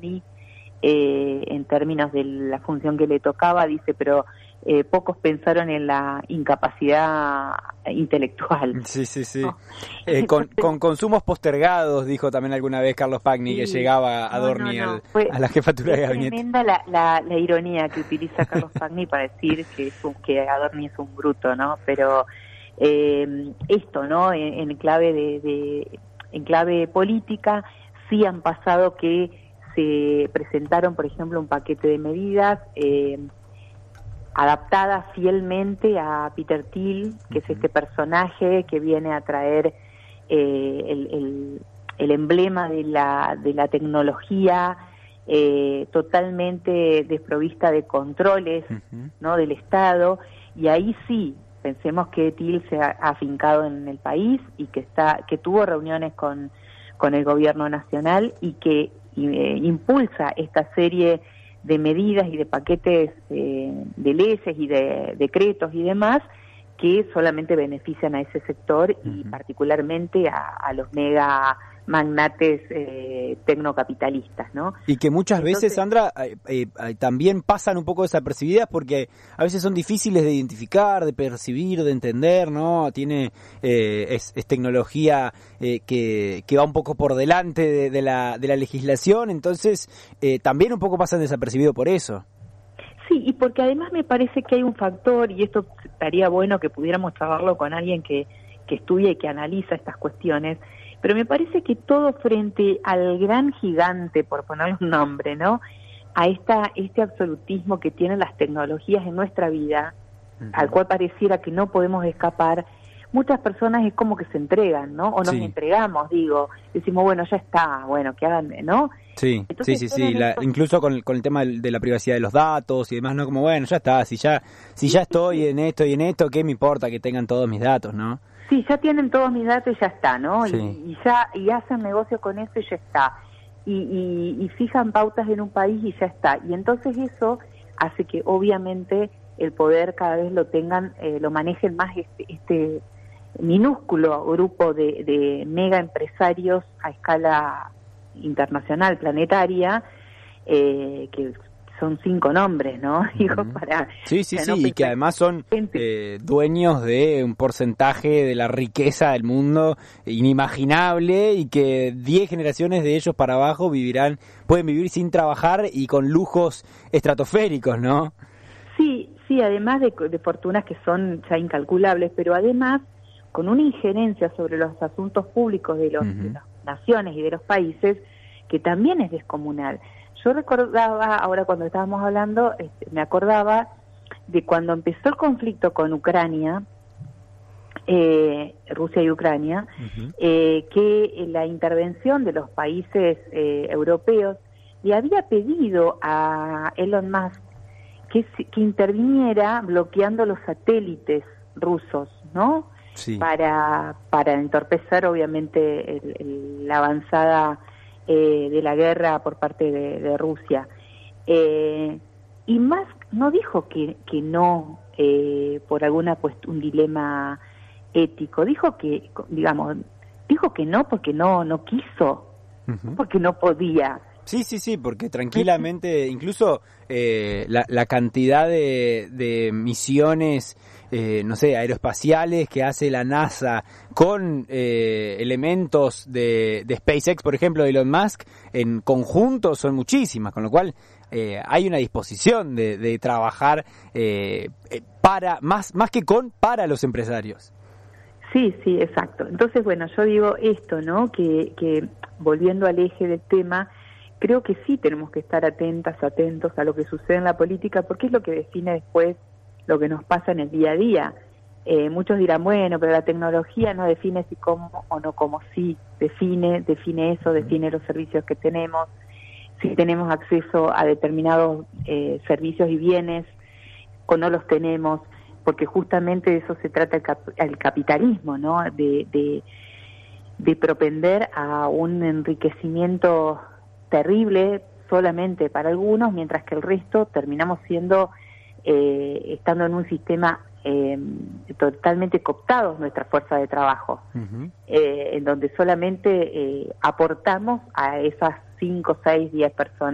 en términos de la función que le tocaba, dice, pero pocos pensaron en la incapacidad intelectual. Sí. ¿No? Con consumos postergados, dijo también alguna vez Carlos Pagni, sí, que llegaba Adorni a la jefatura de gabinete. Es tremenda la ironía que utiliza Carlos Pagni para decir que Adorni es un bruto, ¿no? Pero esto, ¿no? En clave política, sí han pasado que se presentaron, por ejemplo, un paquete de medidas adaptadas fielmente a Peter Thiel, que es este personaje que viene a traer el emblema de la tecnología, totalmente desprovista de controles, ¿no? del Estado, y ahí sí, pensemos que Thiel se ha afincado en el país y que tuvo reuniones con el gobierno nacional y que impulsa esta serie de medidas y de paquetes de leyes y de decretos y demás que solamente benefician a ese sector y particularmente a los mega magnates tecnocapitalistas, ¿no? Y que muchas veces, Sandra, también pasan un poco desapercibidas porque a veces son difíciles de identificar, de percibir, de entender, ¿no? Es tecnología que va un poco por delante de la legislación, entonces también un poco pasan desapercibidos por eso. Sí, y porque además me parece que hay un factor, y esto estaría bueno que pudiéramos trabajarlo con alguien que estudia y que analiza estas cuestiones, pero me parece que todo frente al gran gigante, por ponerle un nombre, ¿no? A este absolutismo que tienen las tecnologías en nuestra vida, al cual pareciera que no podemos escapar, muchas personas es como que se entregan, ¿no? O nos entregamos, decimos, bueno, ya está, bueno, que hagan, ¿no? Sí. Entonces, incluso con el tema de la privacidad de los datos y demás, ¿no? Como, bueno, ya está, si ya estoy en esto y en esto, ¿qué me importa que tengan todos mis datos, no? Sí, ya tienen todos mis datos y ya está, ¿no? Sí. Y hacen negocio con eso y ya está. Y fijan pautas en un país y ya está. Y entonces eso hace que obviamente el poder cada vez lo manejen más este minúsculo grupo de mega empresarios a escala internacional, planetaria, que son 5 nombres, ¿no? Sí, y que además son dueños de un porcentaje de la riqueza del mundo inimaginable y que 10 generaciones de ellos para abajo pueden vivir sin trabajar y con lujos estratosféricos, ¿no? Sí, además de fortunas que son ya incalculables, pero además con una injerencia sobre los asuntos públicos de las naciones y de los países que también es descomunal. Yo recordaba, ahora cuando estábamos hablando, me acordaba de cuando empezó el conflicto con Ucrania, Rusia y Ucrania, que la intervención de los países europeos le había pedido a Elon Musk que interviniera bloqueando los satélites rusos, ¿no? Sí. Para entorpecer, obviamente, la avanzada de la guerra por parte de Rusia. Y Musk no dijo que no por un dilema ético, dijo que no porque no quiso, porque no podía. Sí, porque tranquilamente, incluso la cantidad de misiones, aeroespaciales que hace la NASA con elementos de SpaceX, por ejemplo, de Elon Musk, en conjunto son muchísimas, con lo cual hay una disposición de trabajar para los empresarios. Sí, exacto. Entonces, bueno, yo digo esto, ¿no? Que volviendo al eje del tema, creo que sí tenemos que estar atentos a lo que sucede en la política, porque es lo que define después lo que nos pasa en el día a día. Muchos dirán, bueno, pero la tecnología no define si cómo o no cómo, sí, define eso, define los servicios que tenemos, si tenemos acceso a determinados servicios y bienes o no los tenemos, porque justamente de eso se trata el capitalismo, ¿no? De propender a un enriquecimiento terrible solamente para algunos, mientras que el resto terminamos estando en un sistema totalmente cooptados nuestra fuerza de trabajo, en donde solamente aportamos a esas 5, 6, 10 personas